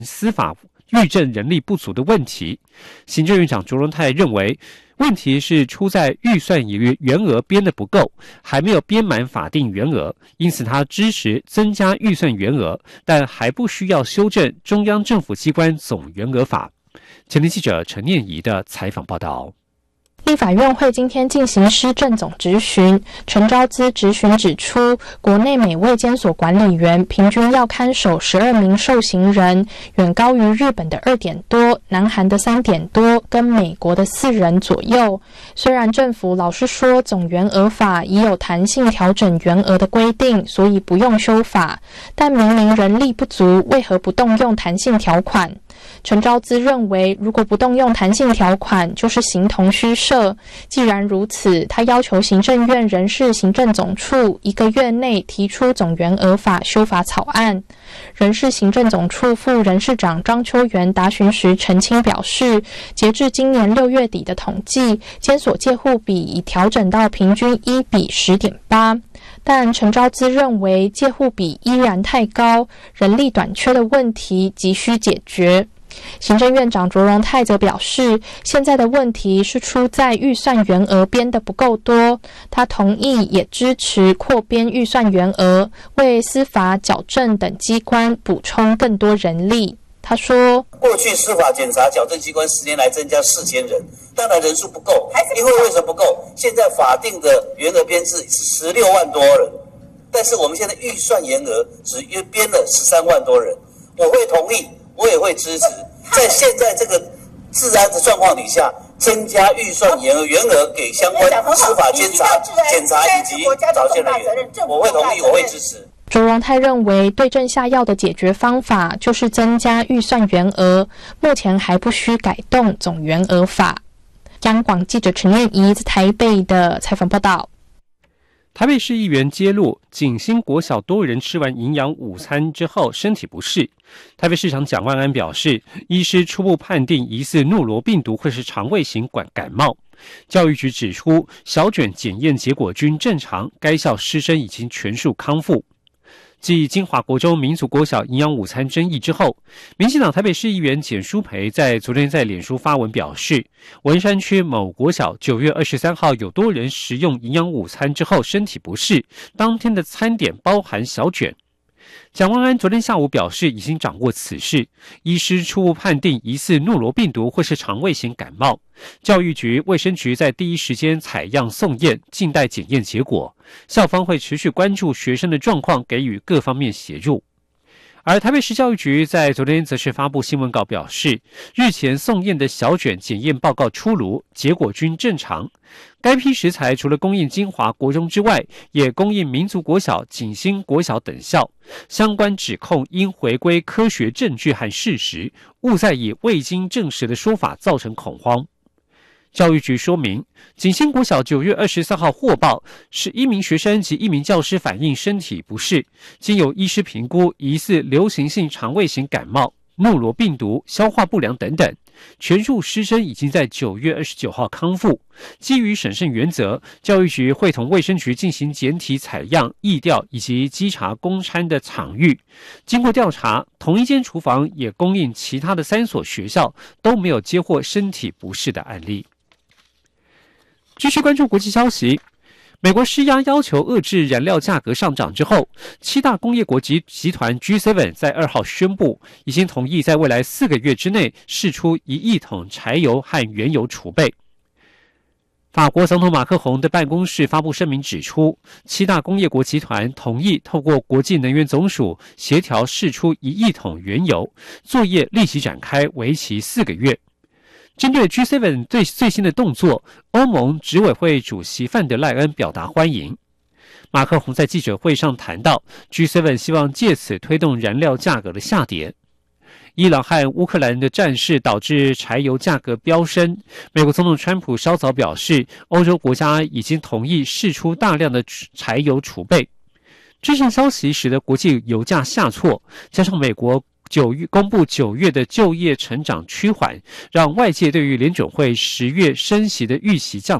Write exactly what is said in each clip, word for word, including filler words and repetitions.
司法预政人力不足的问题。行政院长卓荣泰认为，问题是出在预算员额编得不够，还没有编满法定员额，因此他支持增加预算员额，但还不需要修正中央政府机关总员额法。前天记者陈念怡的采访报道。 立法院会今天进行施政总质询，陈昭姿质询指出，国内每位监所管理员平均要看守十二名受刑人，远高于日本的二点多、南韩的三点多，跟美国的四人左右。虽然政府老是说总员额法已有弹性调整员额的规定，所以不用修法，但明明人力不足，为何不动用弹性条款？陈昭姿认为，如果不动用弹性条款，就是形同虚设。既然如此，他要求行政院人事行政总处一个月内提出总员额法修法草案。人事行政总处副人事长张秋元答询时澄清表示，截至今年六月底的统计，监所介护比已调整到平均一比 十点八。但陈昭姿认为介护比依然太高，人力短缺的问题急需解决。行政院长卓荣泰则表示，现在的问题是出在预算员额编得不够多，他同意也支持扩编预算员额，为司法、矫正等机关补充更多人力。他说， 过去司法、检察、矫正机关十年来增加四千人，当然人数不够，因为为什么不够？现在法定的员额编制是十六万多人，但是我们现在预算员额只约编了十三万多人。我会同意，我也会支持，在现在这个治安的状况底下，增加预算员额员额给相关司法、监察、检察以及矫正人员，我会同意，我会支持。 卓荣泰认为，对症下药的解决方法就是增加预算员额，目前还不需改动总员额法。央广记者陈念怡在台北的采访报道。 台北市议员揭露，景兴国小多人吃完营养午餐之后身体不适。台北市长蒋万安表示，医师初步判定疑似诺罗病毒会是肠胃型感感冒。教育局指出，小卷检验结果均正常，该校师生已经全数康复。继金华国中民族国小营养午餐争议之后，民进党台北市议员简舒培在昨天在脸书发文表示，文山区某国小九月二十三号有多人食用营养午餐之后身体不适，当天的餐点包含小卷。蒋万安昨天下午表示，已经掌握此事，医师初步判定疑似诺罗病毒或是肠胃型感冒。教育局、卫生局在第一时间采样送验，静待检验结果。校方会持续关注学生的状况，给予各方面协助。而台北市教育局在昨天则是发布新闻稿表示，日前送验的小卷检验报告出炉，结果均正常。该批食材除了供应金华国中之外，也供应民族国小、景兴国小等校。相关指控应回归科学证据和事实，勿再以未经证实的说法造成恐慌。教育局说明，景兴国小九月二十四号获报，是一名学生及一名教师反映身体不适，经由医师评估，疑似流行性肠胃型感冒、诺罗病毒、消化不良等等。全数师生已经在九月二十九号康复。基于审慎原则，教育局会同卫生局进行检体采样、疫调以及稽查供餐的场域。经过调查，同一间厨房也供应其他的三所学校，都没有接获身体不适的案例。继续关注国际消息，美国施压要求遏制燃料价格上涨之后，七大工业国集集团 G 七 在二号宣布，已经同意在未来四个月之内释出一亿桶柴油和原油储备。法国总统马克宏的办公室发布声明指出，七大工业国集团同意透过国际能源总署协调释出一亿桶原油，作业立即展开，为期四个月。针对 G 七 最最新的动作，欧盟执委会主席范德赖恩表达欢迎。马克宏在记者会上谈到 ，G 七 希望借此推动燃料价格的下跌。伊朗和乌克兰的战事导致柴油价格飙升。美国总统川普稍早表示，欧洲国家已经同意释出大量的柴油储备。这项消息使得国际油价下挫，加上美国九月公布九月的就业成长趋缓，让外界对于联准会十月升息的预期降低。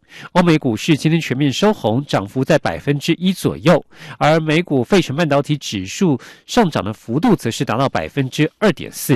欧美股市今天全面收红，涨幅在百分之一左右，而美股费城半导体指数上涨的幅度则是达到百分之二点四。